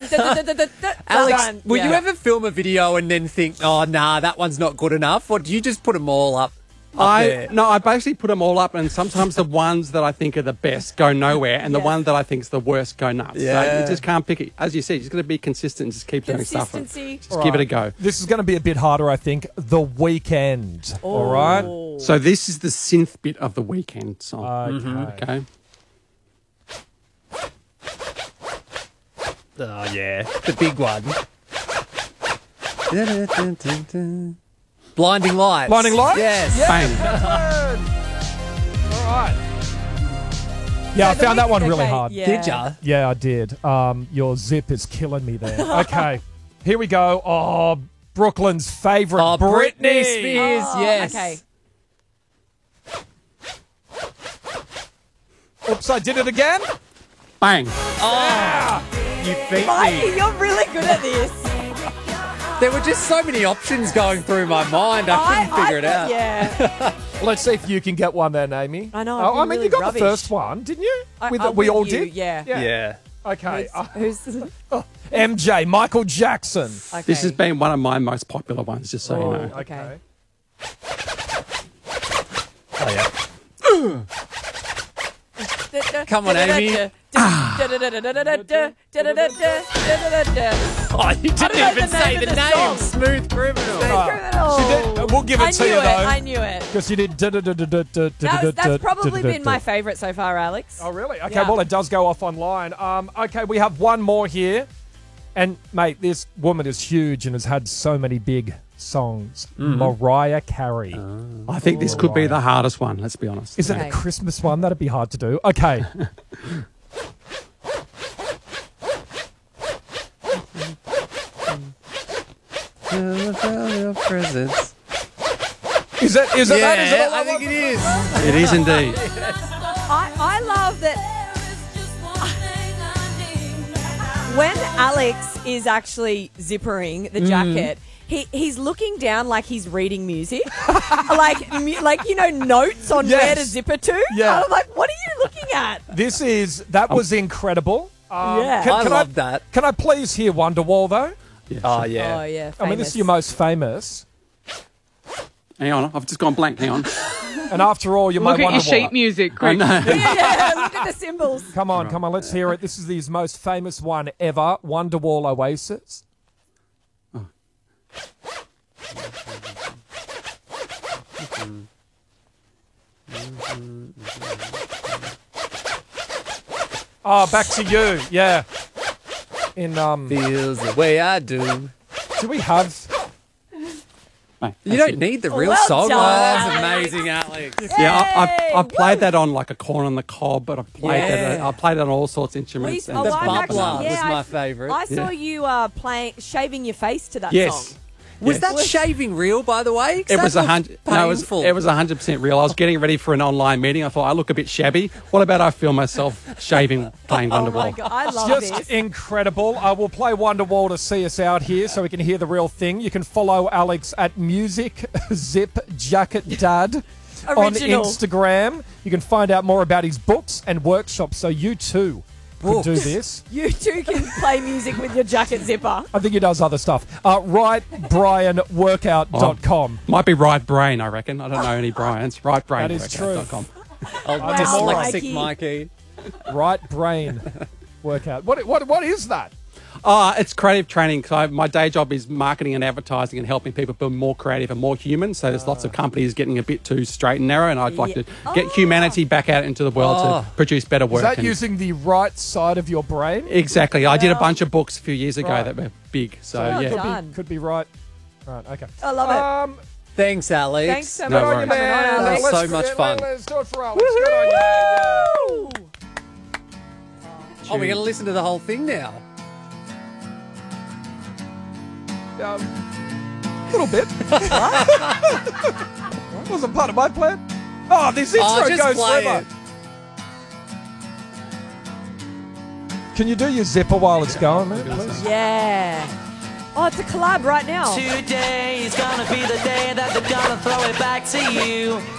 Alex, will you ever film a video and then think, oh, nah, that one's not good enough? Or do you just put them all up there? No, I basically put them all up, and sometimes the ones that I think are the best go nowhere, and the one that I think is the worst go nuts. Yeah. So you just can't pick it. As you said, you're just going to be consistent and just keep doing stuff. Consistency. Just give it a go. This is going to be a bit harder, I think. The Weekend. All right? So this is the synth bit of the Weekend song. Okay. Oh, yeah. The big one. Blinding Lights. Blinding Lights? Yes. Bang. All right. Yeah, I found that one really hard. Yeah. Did ya? Yeah, I did. Your zip is killing me there. Okay, here we go. Oh, Brooklyn's favourite, Oh, Britney Spears, Oh, yes. Okay. Oops, I did it again. Bang. You beat Mikey, me. you're really good at this. There were just so many options going through my mind. I couldn't figure it out. Yeah. Let's see if you can get one there, Amy. I know, Oh, I've been you really got rubbish. the first one, didn't you? I'm we with all you, did. Yeah. Yeah. Okay. Who's MJ, Michael Jackson. okay. This has been one of my most popular ones, just so you know. Okay. Oh yeah. Come on, Amy. Oh, you didn't know even the say name the of the name. song. Smooth Criminal. She did, we'll give it to you though. I knew it. Because you did. That's probably been my favourite so far, Alex. Oh, really? Okay, Yeah. well, it does go off online. Okay, we have one more here. And, mate, this woman is huge and has had so many big songs. Mariah Carey. I think this could be the hardest one, let's be honest. Is it Okay. a Christmas one? That'd be hard to do. Okay. Presents. Is it that? Is it Yeah, all I think it is. It is indeed. I love that when Alex is actually zippering the jacket, he's looking down like he's reading music, like you know, notes on Yes. where to zip it to. Yeah. I'm like, what are you looking at? That was incredible. Yeah. I love that. Can I please hear Wonderwall, though? Oh, yeah. Oh yeah, I mean, this famous. is your most famous. Hang on, I've just gone blank. Hang on. And after all, you're Look my at your Wonderwall. sheet music, I quick. know. Yeah, look at the symbols. Come on, let's hear it. This is his most famous one ever, Wonderwall Oasis. Oh, back to you. Yeah. In Feels the way I do. do we have Mate, You that's don't it. need the real Well song. done, Oh, that's Alex. amazing, Alex. Yeah, I've played that on like a corn on the cob, but I've played Yeah. that. I played it on all sorts of instruments. The and The it's I've fun. actually- bubbler yeah, was my I- favourite. I saw you shaving your face to that Yes. song. Was Yes. that shaving real, by the way? 'Cause It was that 100. looked No, painful. it was 100% real. I was getting ready for an online meeting. I thought I look a bit shabby. What about I film myself shaving, playing Oh my Wonderwall? god, I love just this. incredible? I will play Wonderwall to see us out here so we can hear the real thing. You can follow Alex at Music Zip Jacket Dad on Original. Instagram. You can find out more about his books and workshops so you too could do this. You too can play music with your jacket zipper. I think he does other stuff. RightBrianWorkout.com. Might be Right Brain, I reckon. I don't know any Brians. Right Brain. That is true. Oh, Wow, dyslexic Mikey. Mikey. Right Brain Workout. What is that? It's creative training. So my day job is marketing and advertising and helping people be more creative and more human. So there's lots of companies getting a bit too straight and narrow, and I'd like to get humanity back out into the world to produce better work. Is that and- using the right side of your brain? Exactly. I did a bunch of books a few years ago Right. that were big. So Well yeah. done. Could be right. Right, okay. I love it. Thanks, Alex. Thanks so No much Good on for you, worries. coming on, man. Alex. That was so much fun. Let's do it for Alex. Good on you, man. Oh, we're going to listen to the whole thing now. Yeah. Little bit. Wasn't part of my plan. Oh, this intro just goes play forever. it. Can you do your zipper while it's going, man? Please? Yeah. Oh, it's a collab right now. Today is gonna be the day that they're gonna throw it back to you.